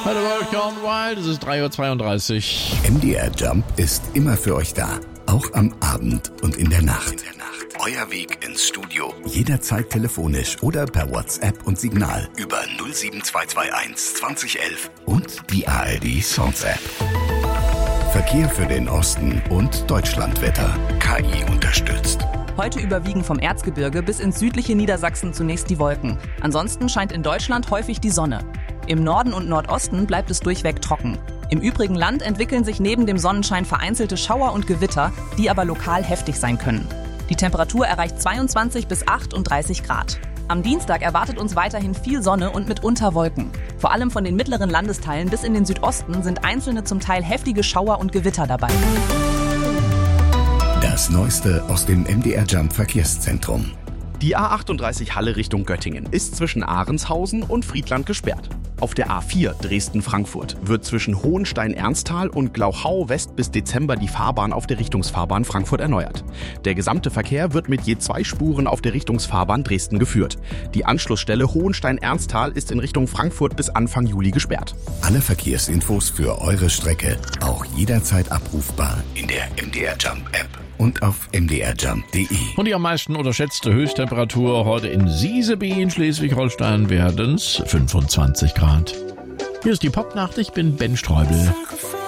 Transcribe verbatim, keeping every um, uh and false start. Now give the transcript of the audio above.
Hallo, Welcome Wild, es ist drei Uhr zweiunddreißig. M D R Jump ist immer für euch da. Auch am Abend und in der Nacht. Euer Weg ins Studio. Jederzeit telefonisch oder per WhatsApp und Signal über null sieben zwei zwei eins zwanzig elf und die A R D Songs App. Verkehr für den Osten und Deutschlandwetter. K I unterstützt. Heute überwiegen vom Erzgebirge bis ins südliche Niedersachsen zunächst die Wolken. Ansonsten scheint in Deutschland häufig die Sonne. Im Norden und Nordosten bleibt es durchweg trocken. Im übrigen Land entwickeln sich neben dem Sonnenschein vereinzelte Schauer und Gewitter, die aber lokal heftig sein können. Die Temperatur erreicht zweiundzwanzig bis achtunddreißig Grad. Am Dienstag erwartet uns weiterhin viel Sonne und mitunter Wolken. Vor allem von den mittleren Landesteilen bis in den Südosten sind einzelne zum Teil heftige Schauer und Gewitter dabei. Das Neueste aus dem M D R Jump Verkehrszentrum. Die A achtunddreißig Halle Richtung Göttingen ist zwischen Ahrenshausen und Friedland gesperrt. Auf der A vier Dresden-Frankfurt wird zwischen Hohenstein-Ernsthal und Glauchau West bis Dezember die Fahrbahn auf der Richtungsfahrbahn Frankfurt erneuert. Der gesamte Verkehr wird mit je zwei Spuren auf der Richtungsfahrbahn Dresden geführt. Die Anschlussstelle Hohenstein-Ernsthal ist in Richtung Frankfurt bis Anfang Juli gesperrt. Alle Verkehrsinfos für eure Strecke auch jederzeit abrufbar in der M D R Jump App und auf m d r jump punkt d e. Und die am meisten unterschätzte Höchsttemperatur heute in Sieseby in Schleswig-Holstein werden's fünfundzwanzig Grad. Hier ist die Popnacht, ich bin Ben Streubel.